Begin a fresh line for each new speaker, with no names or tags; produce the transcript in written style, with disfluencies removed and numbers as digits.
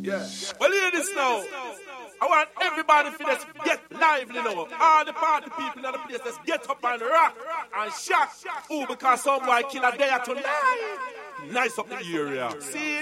Well, hear this now. I want everybody to just get lively now. All the party people in the place, let's get up and rock and shock. Oh, because some boy kill a day tonight. Nice up the area. See?